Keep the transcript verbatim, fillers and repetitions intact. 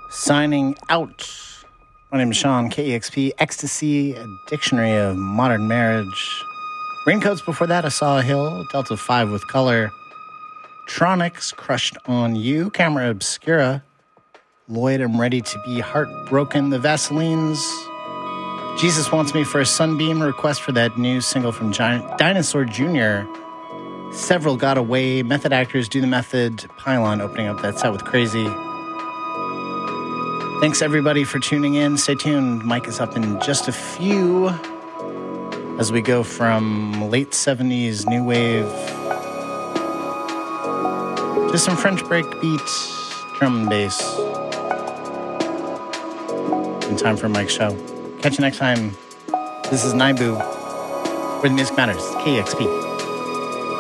Signing out. My name is Sean, K E X P, Ecstasy, a Dictionary of Modern Marriage. Raincoats before that, I Saw a Hill, Delta five with Color. Tronics, Crushed on You, Camera Obscura. Lloyd, I'm Ready to Be Heartbroken. The Vaselines, Jesus Wants Me for a Sunbeam, a request for that new single from Giant Dinosaur Junior Several Got Away, Method Actors, Do the Method, Pylon opening up that set with Crazy. Thanks, everybody, for tuning in. Stay tuned. Mike is up in just a few as we go from late seventies new wave to some French break beats, drum and bass. In time for Mike's show. Catch you next time. This is Naibu, where the music matters. K E X P.